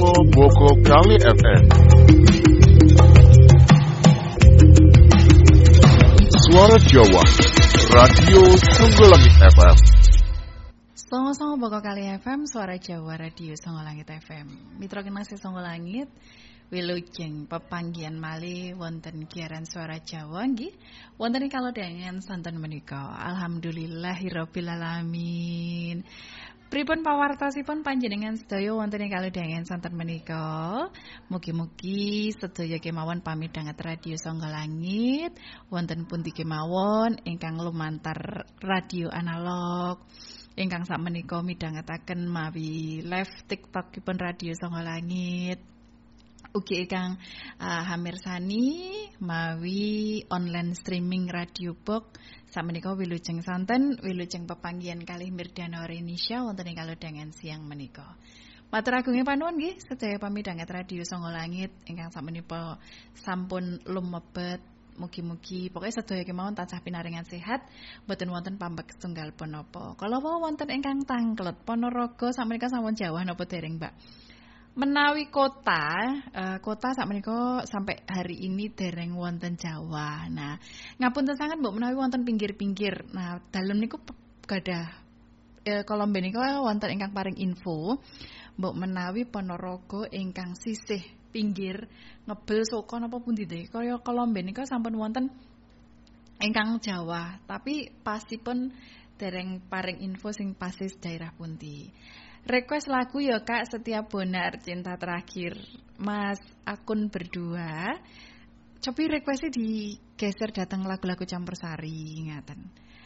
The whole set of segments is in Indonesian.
Songo Boko Kali FM. Suara Jawa, Radio Songgolangit FM. Songo Boko Kali FM, Suara Jawa, Radio Songgolangit FM. Mitra kinasih Songgolangit, wilujeng pepanggihan malih wonten giaran Suara Jawa nggih. Wonten kalodhangan santen menika. Alhamdulillahirabbil alamin. Pripun pawartosipun panjenengan sedaya wonten ing kalodhangan santen menika. Mugi-mugi sedaya kemawon pamidhanget Radio Songgolangit wonten pundi kemawon ingkang lumantar radio analog. Ingkang sakmenika midhangetaken mawi live TikTokipun Radio Songgolangit. Ugi ingkang hamirsani mawi online streaming Radio Box sakmenika wilujeng santen wilujeng pepanggihan kalih Mirdana Indonesia wonten ing kalodhangan siang menika. Matur agunging panuwun nggih sedaya pamidhanget Radio Songgolangit ingkang sakmenika sampun lumebet. Mugi-mugi pokoke sedaya kemawon tansah pinaringan sehat, mboten wonten pambek setunggal punapa. Kala wonten ingkang tanglet Ponorogo sakmenika sampun jawah napa dereng, Mbak? Menawi kota sakmenika sampai hari ini dereng wonten Jawa. Nah, ngapunten sanget mbok menawi wonten pinggir-pinggir. Nah, dalem niku gadah kala menika wonten ingkang paring info mbok menawi Ponorogo ingkang sisih pinggir ngebel soko napa pundi teh kaya Kolombe nika sampun wonten ingkang Jawa tapi pasipun dereng paring info sing pasis daerah pundi. Request lagu ya Kak Setia Bonar Cinta Terakhir Mas akun berdua. Cobi requestnya digeser datang lagu-lagu campursari ngaten.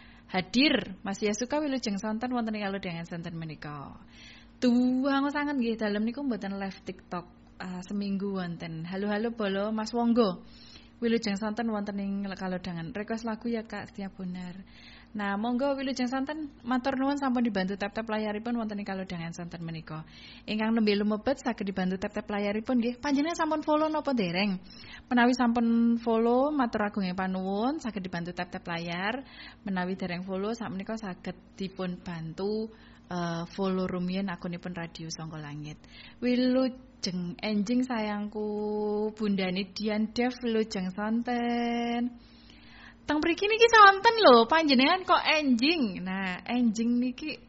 Hadir Mas Yasuka wilujeng santen wonten ing kalodhangan santen menika. Tuwang sanget nggih dalem niku mboten live TikTok. Seminggu wonten. Halo bolo Mas Wonggo. Wilujeng santen wonten ing kalodhangan. Request lagu ya Kak Setia Bonar. Nah, monggo wilujeng santen matur nuwun sampun dibantu tap-tap layaripun wonten ing kalodhangan santen menika. Ingkang nembe lumebet saged dibantu tap-tap layaripun nggih. Panjenengan sampun follow napa dereng? Menawi sampun follow matur agunging panuwun saged dibantu tap-tap layar. Menawi dereng follow sakmenika saged dipun bantu follow rumiyin akunipun Radio Songgolangit. Wilujeng enjing sayangku Bundani Dian Dev wilujeng santen. Teng mriki niki santen lho panjenengan kok enjing. Nah, enjing niki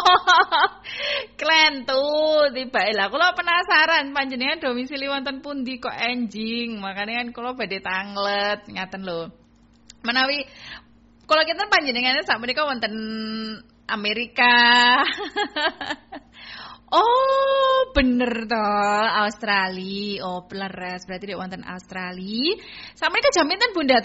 klentu tibae lah. Kula penasaran panjenengan domisili wonten pundi kok enjing. Makane kan kula badhe tanglet ngaten lho. Menawi kula kinten panjenengane sakmenika wonten Amerika. Oh, bener toh, Australia. Oh, pleres berarti dek wonten Australia. Sampeyan jam pinten Bunda